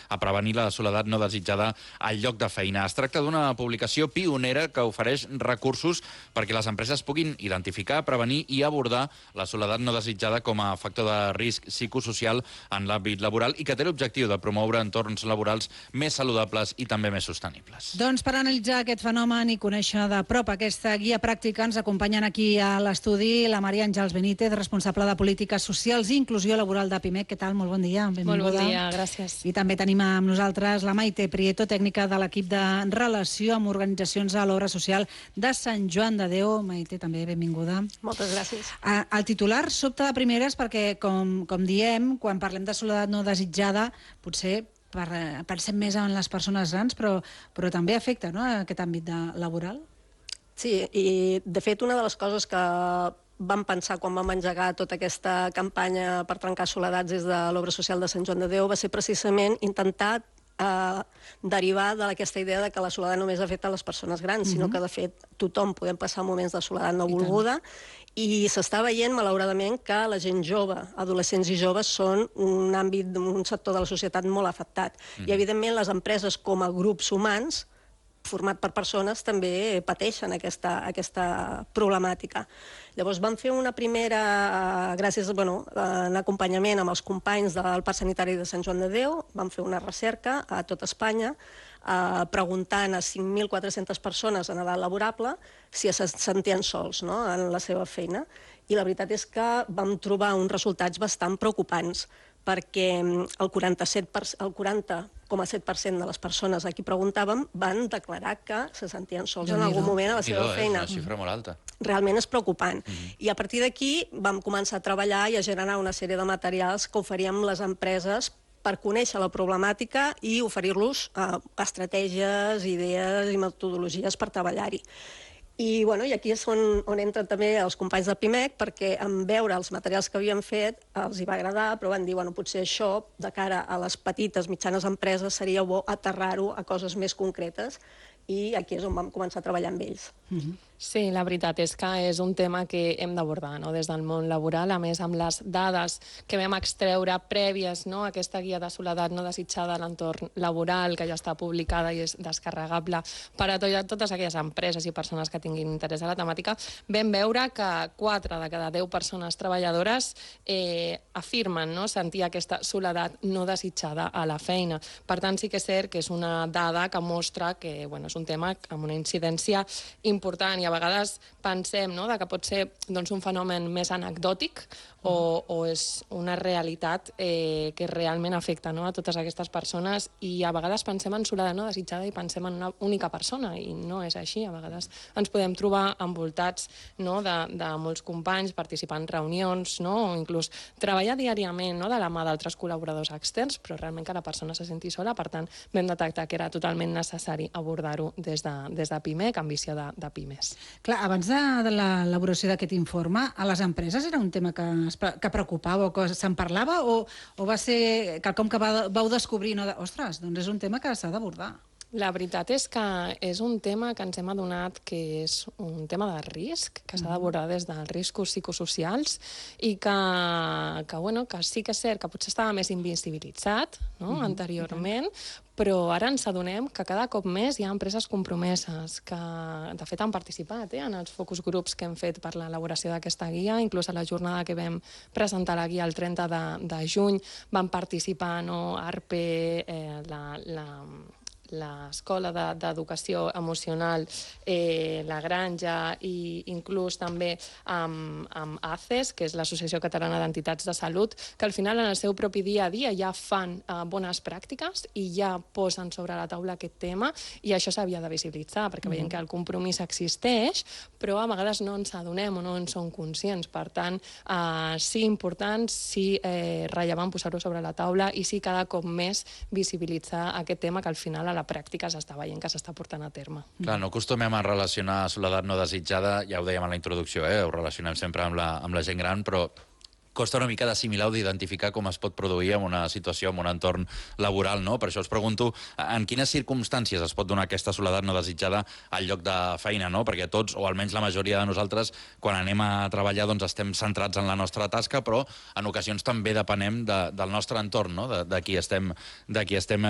a prevenir la soledat no desitjada al lloc de feina. Es tracta d'una publicació pionera que ofereix recursos perquè les empreses puguin identificar, prevenir i abordar la soledat no desitjada com a factor de risc psicosocial en l'àmbit laboral i que té l'objectiu de promoure entorns laborals més saludables i també més sostenibles. Doncs per analitzar aquest fenomen i conèixer de prop aquesta guia pràctica ens acompanyen aquí a l'estudi la Maria Àngels Benítez, responsable de Polítiques Socials i Inclusió Laboral de PIMEC. Què tal? Molt bon dia. Benvinguda. Molt bon dia, gràcies. I també tenim amb nosaltres la Maite Prieto, tècnica de l'equip de relació amb organitzacions de l'obra social de Sant Joan de Déu. Maite, també benvinguda. Moltes gràcies. El titular sobta de primeres perquè, com diem, quan parlem de soledat no desitjada, potser pensem més en les persones grans, però també afecta, no?, aquest àmbit laboral. Sí, i de fet una de les coses que vam pensar quan vam engegar tota aquesta campanya per trencar soledats des de l'obra social de Sant Joan de Déu va ser precisament intentar derivar d'aquesta idea de que la soledat només afecta les persones grans, sinó que de fet tothom podem passar moments de soledat no volguda i s'està veient malauradament que la gent jove, adolescents i joves, són un àmbit, un sector de la societat molt afectat. I evidentment les empreses com a grups humans format per persones també pateixen aquesta problemàtica. Llavors vam fer una primera, gràcies en acompanyament amb els companys del Parc Sanitari de Sant Joan de Déu, vam fer una recerca a tot Espanya preguntant a 5.400 persones en edat laborable si es sentien sols en la seva feina. I la veritat és que vam trobar uns resultats bastant preocupants perquè el 40,7% de les persones a qui preguntàvem van declarar que se sentien sols en algun moment a la seva feina. És una xifra molt alta. Realment és preocupant. I a partir d'aquí vam començar a treballar i a generar una sèrie de materials que oferíem les empreses per conèixer la problemàtica i oferir-los estratègies, idees i metodologies per treballar-hi. I aquí és on entren també els companys del PIMEC, perquè en veure els materials que havien fet els hi va agradar, però van dir, potser això, de cara a les petites, mitjanes empreses, seria bo aterrar-ho a coses més concretes, i aquí és on vam començar a treballar amb ells. Sí, la veritat és que és un tema que hem d'abordar des del món laboral, a més amb les dades que vam extreure prèvies a aquesta guia de soledat no desitjada a l'entorn laboral, que ja està publicada i és descarregable per a totes aquelles empreses i persones que tinguin interès a la temàtica, vam veure que 4 de cada 10 persones treballadores afirmen sentir aquesta soledat no desitjada a la feina. Per tant, sí que és cert que és una dada que mostra que és un tema amb una incidència important i a vegades pensem que pot ser un fenomen més anecdòtic o és una realitat que realment afecta a totes aquestes persones i a vegades pensem en soledat no desitjada i pensem en una única persona i no és així. A vegades ens podem trobar envoltats de molts companys, participar en reunions o inclús treballar diàriament de la mà d'altres col·laboradors externs, però realment que la persona se senti sola. Per tant, vam detectar que era totalment necessari abordar-ho des de PIMEC, amb visió de pimes. Clar, abans de l'elaboració d'aquest informe, a les empreses era un tema que preocupava o que se'n parlava o va ser quelcom que vau descobrir, ostres, doncs és un tema que s'ha d'abordar? La veritat és que és un tema que ens hem adonat que és un tema de risc, que s'ha d'abordar des dels riscos psicosocials i que sí que és cert que potser estava més invisibilitzat anteriorment, però ara ens adonem que cada cop més hi ha empreses compromeses que, de fet, han participat en els focus groups que hem fet per l'elaboració d'aquesta guia, inclús a la jornada que vam presentar la guia el 30 de juny van participar ARPE, l'Escola d'Educació Emocional, la Granja i inclús també amb ACES, que és l'Associació Catalana d'Entitats de Salut, que al final en el seu propi dia a dia ja fan bones pràctiques i ja posen sobre la taula aquest tema i això s'havia de visibilitzar perquè veiem que el compromís existeix però a vegades no ens adonem o no en som conscients. Per tant, sí important, sí rellevant posar-ho sobre la taula i sí cada cop més visibilitzar aquest tema que al final a la pràctica s'està veient que s'està portant a terme. Clar, no acostumem a relacionar soledat no desitjada, ja ho dèiem a la introducció, ho relacionem sempre amb la gent gran, però costa una mica d'assimilar o d'identificar com es pot produir en una situació, en un entorn laboral, no? Per això us pregunto en quines circumstàncies es pot donar aquesta soledat no desitjada al lloc de feina, no? Perquè tots, o almenys la majoria de nosaltres, quan anem a treballar, doncs estem centrats en la nostra tasca, però en ocasions també depenem del nostre entorn, no? De qui estem